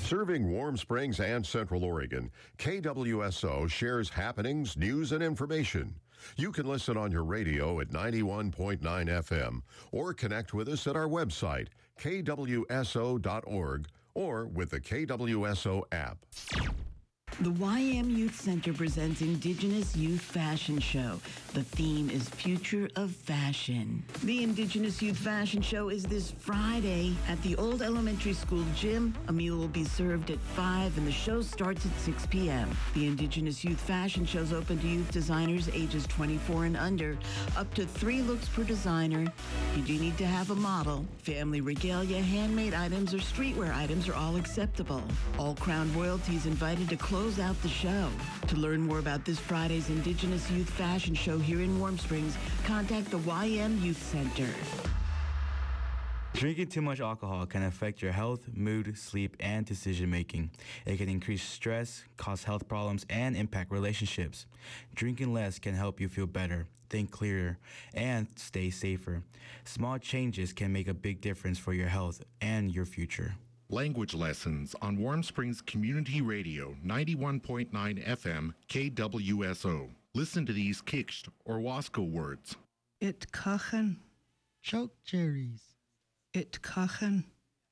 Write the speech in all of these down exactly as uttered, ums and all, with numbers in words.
Serving Warm Springs and Central Oregon, K W S O shares happenings, news, and information. You can listen on your radio at ninety-one point nine F M or connect with us at our website, K W S O dot org, or with the K W S O app. The Y M Youth Center presents Indigenous Youth Fashion Show. The theme is Future of Fashion. The Indigenous Youth Fashion Show is this Friday at the Old Elementary School gym. A meal will be served at five and the show starts at six p.m. The Indigenous Youth Fashion Show is open to youth designers ages twenty-four and under, up to three looks per designer. You do need to have a model. Family regalia, handmade items, or streetwear items are all acceptable. All Crown royalties invited to close out the show. To learn more about this Friday's Indigenous Youth Fashion Show here in Warm Springs, contact the Y M Youth Center. Drinking too much alcohol can affect your health, mood, sleep, and decision-making. It can increase stress, cause health problems, and impact relationships. Drinking less can help you feel better, think clearer, and stay safer. Small changes can make a big difference for your health and your future. Language lessons on Warm Springs Community Radio, ninety-one point nine F M, K W S O. Listen to these Kikst or Wasco words. It kachen. Choke cherries. It kachen.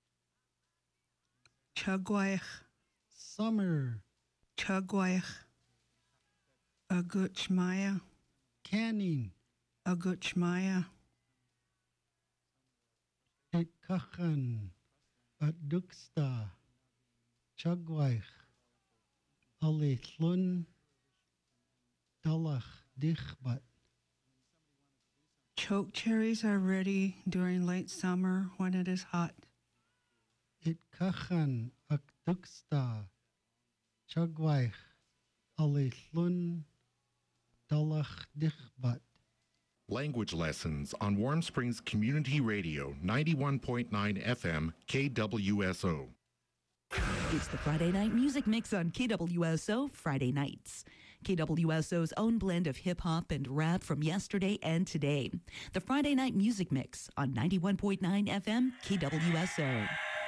Chagwaich. Summer. Chagwaich. Aguchmaya. Canning. Aguchmaya. It kachen. Aduksta, Chagwaich, Alithlun, Dalach, Dichbat. Choke cherries are ready during late summer when it is hot. It kachan akduksta, Chagwaich, Alithlun, Dalach, Dichbat. Language lessons on Warm Springs Community Radio, ninety-one point nine F M, K W S O. It's the Friday Night Music Mix on K W S O Friday nights. K W S O's own blend of hip-hop and rap from yesterday and today. The Friday Night Music Mix on ninety-one point nine F M, K W S O.